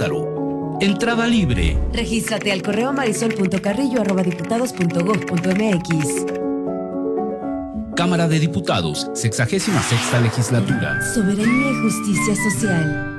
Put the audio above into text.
Lázaro. Entrada libre. Regístrate al correo marisol.carrillo@diputados.gov.mx. Cámara de Diputados, 66ª legislatura. Soberanía y justicia social.